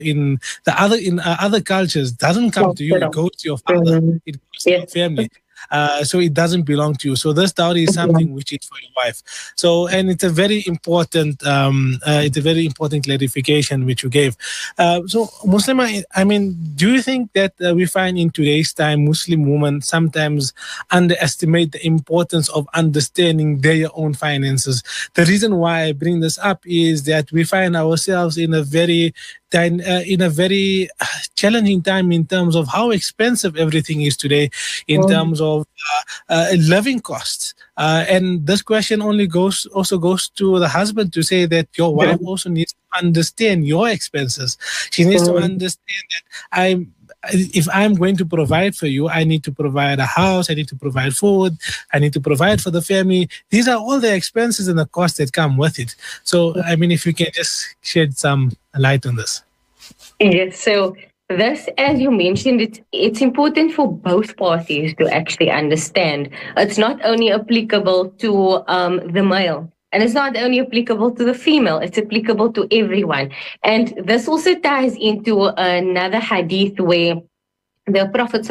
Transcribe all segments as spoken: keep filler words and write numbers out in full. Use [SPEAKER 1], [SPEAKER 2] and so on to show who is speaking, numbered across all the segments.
[SPEAKER 1] in the other in uh, other cultures doesn't come to you. It goes to your father.
[SPEAKER 2] Mhm.
[SPEAKER 1] It goes to your
[SPEAKER 2] Yes.
[SPEAKER 1] family. Uh, so it doesn't belong to you. So this dowry is something which is for your wife. So, and it's a very important, um, uh, it's a very important clarification which you gave. Uh, so, Muslima, I mean, do you think that uh, we find in today's time Muslim women sometimes underestimate the importance of understanding their own finances? The reason why I bring this up is that we find ourselves in a very Time, uh, in a very challenging time in terms of how expensive everything is today, in terms of uh, uh, living costs. Uh, and this question only goes also goes to the husband to say that your wife also needs to understand your expenses. She needs to understand that I'm. If I'm going to provide for you, I need to provide a house, I need to provide food, I need to provide for the family. These are all the expenses and the costs that come with it. So, I mean, if you can just shed some light on this.
[SPEAKER 2] Yes, so this, as you mentioned, it's, it's important for both parties to actually understand. It's not only applicable to um, the male, and it's not only applicable to the female, it's applicable to everyone. And this also ties into another hadith where the Prophet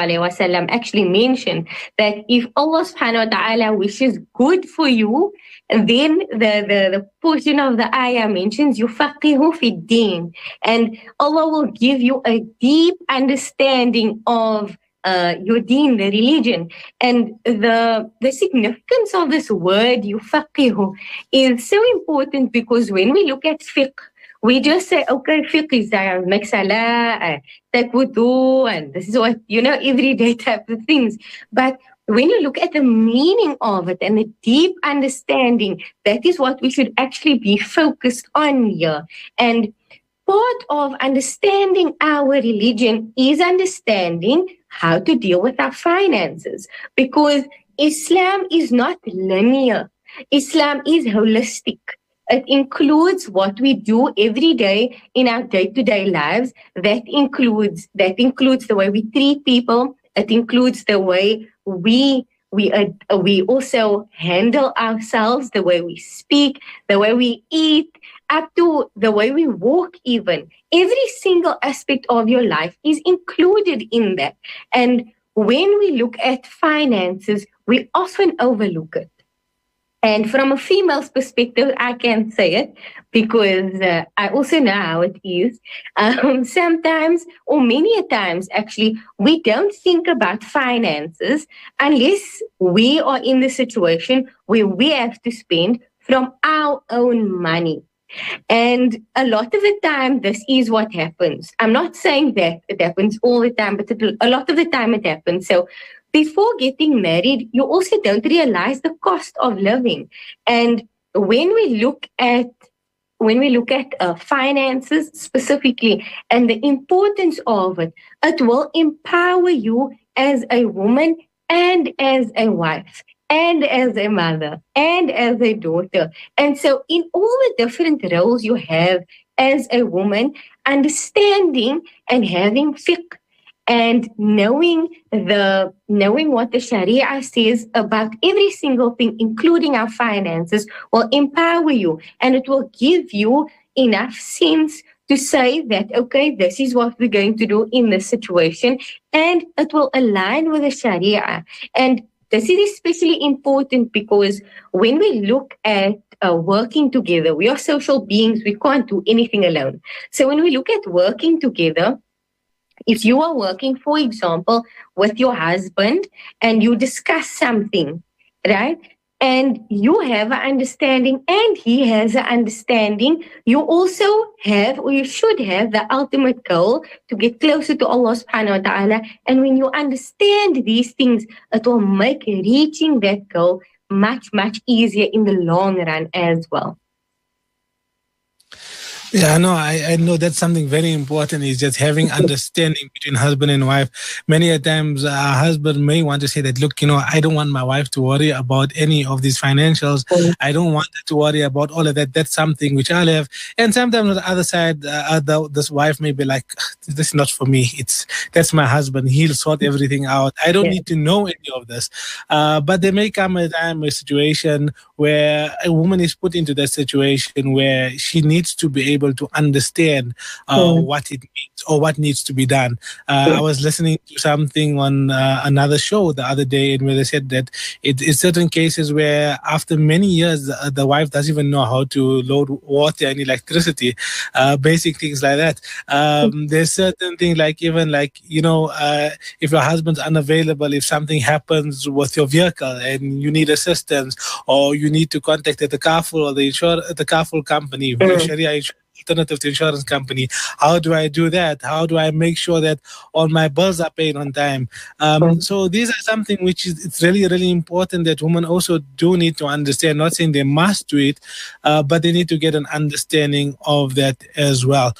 [SPEAKER 2] ﷺ actually mentioned that if Allah subhanahu wa ta'ala wishes good for you, then the, the, the portion of the ayah mentions yufaqihu fi din, and Allah will give you a deep understanding of uh, your deen, the religion. And the the significance of this word yufaqihu is so important, because when we look at fiqh, we just say, okay, fiqh is uh, make salah, take wudu, and this is what, you know, everyday type of things. But when you look at the meaning of it and the deep understanding, that is what we should actually be focused on here. And part of understanding our religion is understanding how to deal with our finances, because Islam is not linear. Islam is holistic. It includes what we do every day in our day-to-day lives. That includes that includes the way we treat people. It includes the way we we uh, we also handle ourselves, the way we speak, the way we eat, up to the way we walk even. Every single aspect of your life is included in that. And when we look at finances, we often overlook it. And from a female's perspective, I can say it because uh, I also know how it is. Um, sometimes, or many a times actually, we don't think about finances unless we are in the situation where we have to spend from our own money. And a lot of the time, this is what happens. I'm not saying that it happens all the time, but it, a lot of the time it happens. So before getting married, you also don't realize the cost of living. And when we look at when we look at uh, finances specifically and the importance of it, it will empower you as a woman and as a wife, and as a mother, and as a daughter. And so in all the different roles you have as a woman, understanding and having fiqh and knowing the knowing what the Sharia says about every single thing, including our finances, will empower you, and it will give you enough sense to say that, okay, this is what we're going to do in this situation, and it will align with the Sharia. And this is especially important because when we look at uh, working together, we are social beings, we can't do anything alone. So when we look at working together, if you are working, for example, with your husband and you discuss something, right? And you have an understanding and he has an understanding, you also have, or you should have, the ultimate goal to get closer to Allah subhanahu wa ta'ala. And when you understand these things, it will make reaching that goal much, much easier in the long run as well.
[SPEAKER 1] Yeah, no, I, I know that's something very important is just having understanding between husband and wife. Many a times a husband may want to say that, look, you know, I don't want my wife to worry about any of these financials. I don't want her to worry about all of that. That's something which I'll have. And sometimes on the other side, uh, the, this wife may be like, this is not for me. It's that's my husband. He'll sort everything out. I don't
[SPEAKER 2] Yeah.
[SPEAKER 1] need to know any of this. Uh, but there may come a time, a situation where a woman is put into that situation where she needs to be able to understand uh,
[SPEAKER 2] Mm.
[SPEAKER 1] what it means or what needs to be done. Uh,
[SPEAKER 2] Mm.
[SPEAKER 1] I was listening to something on uh, another show the other day, and where they said that it is certain cases where after many years, the, the wife doesn't even know how to load water and electricity, uh, basic things like that. Um, there's certain things like even like, you know, uh, if your husband's unavailable, if something happens with your vehicle and you need assistance, or you need to contact the carpool or the insur- the carpool company,
[SPEAKER 2] Mm.
[SPEAKER 1] Sharia insurance, alternative to insurance company. How do I do that? How do I make sure that all my bills are paid on time? Um,
[SPEAKER 2] Mm.
[SPEAKER 1] so these are something which is it's really, really important that women also do need to understand. Not saying they must do it, uh, but they need to get an understanding of that as well.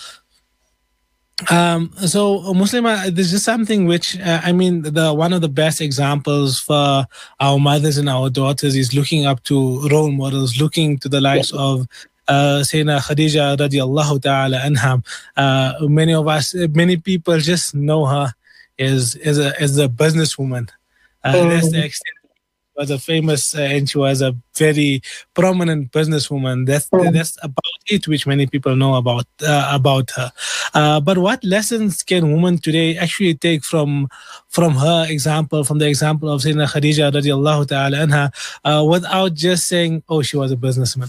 [SPEAKER 1] Um, so Muslima, this is something which uh, I mean, the one of the best examples for our mothers and our daughters is looking up to role models, looking to the likes of uh, Sayyidina Khadija radiallahu ta'ala anha. Uh, many of us, many people just know her as as a as a businesswoman. Uh, that's the
[SPEAKER 2] Mm.
[SPEAKER 1] extent. She was a famous uh, and she was a very prominent businesswoman. That's
[SPEAKER 2] Mm.
[SPEAKER 1] that's about it, which many people know about uh, about her. Uh, but what lessons can women today actually take from from her example, from the example of Sayyidina Khadija radiallahu ta'ala anha, uh, without just saying, "Oh, she was a businessman"?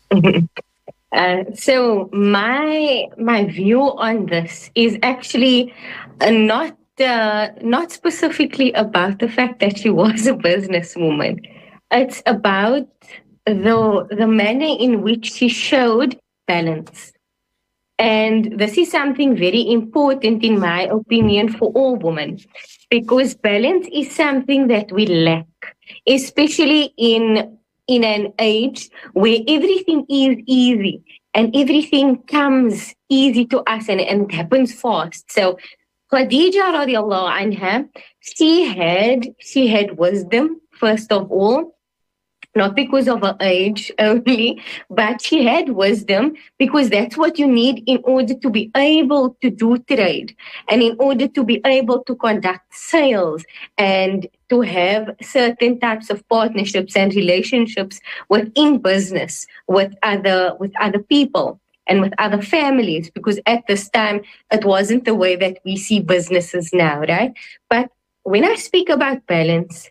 [SPEAKER 2] Uh, so my my view on this is actually uh, not uh, not specifically about the fact that she was a businesswoman. It's about the the manner in which she showed balance. And this is something very important, in my opinion, for all women, because balance is something that we lack, especially in in an age where everything is easy and everything comes easy to us, and, and it happens fast. So Khadija radiallahu anha, she had she had wisdom, first of all, not because of her age only, but she had wisdom, because that's what you need in order to be able to do trade and in order to be able to conduct sales and to have certain types of partnerships and relationships within business with other with other people and with other families, because at this time it wasn't the way that we see businesses now, right? But when I speak about balance,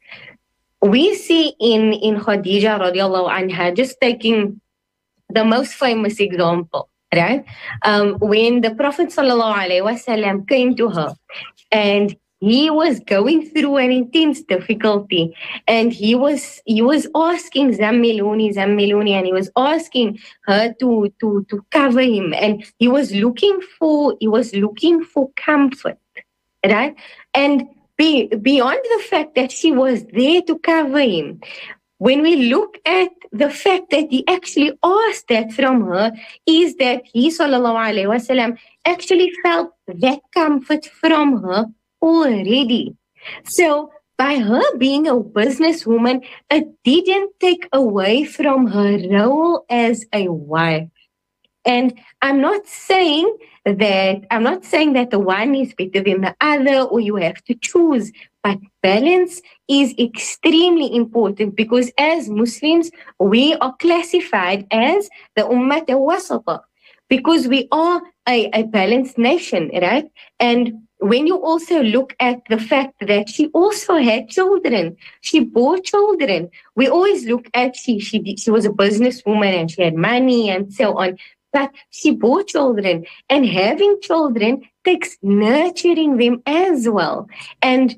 [SPEAKER 2] we see in, in Khadija radiallahu anha, just taking the most famous example, right? Um, when the Prophet sallallahu alaihi wasallam came to her and he was going through an intense difficulty, and he was he was asking Zammiluni, Zammiluni, and he was asking her to to to cover him, and he was looking for he was looking for comfort, right? And be, beyond the fact that she was there to cover him, when we look at the fact that he actually asked that from her, is that he, sallallahu alaihi wasallam, actually felt that comfort from her already. So by her being a businesswoman, it didn't take away from her role as a wife. And I'm not saying that I'm not saying that the one is better than the other or you have to choose, but balance is extremely important, because as Muslims, we are classified as the Ummah al-Wasata, because we are a, a balanced nation, right? And when you also look at the fact that she also had children, she bore children. We always look at she she she was a businesswoman and she had money and so on. But she bore children, and having children takes nurturing them as well. And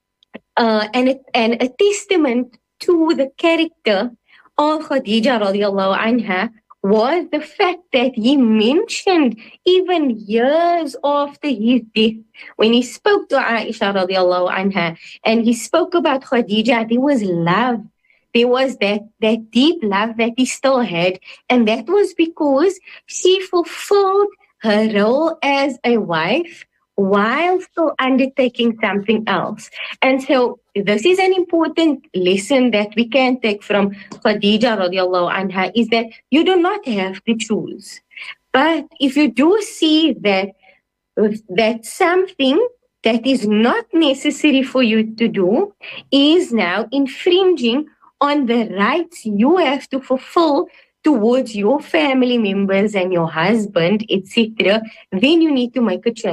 [SPEAKER 2] uh, and, it, and a testament to the character of Khadija radiallahu anha was the fact that he mentioned, even years after his death, when he spoke to Aisha radiallahu anha, and he spoke about Khadija, there was love. There was that, that deep love that he still had. And that was because she fulfilled her role as a wife while still undertaking something else. And so this is an important lesson that we can take from Khadija radiallahu anha, is that you do not have to choose. But if you do see that that something that is not necessary for you to do is now infringing on the rights you have to fulfill towards your family members and your husband, et cetera, then you need to make a change.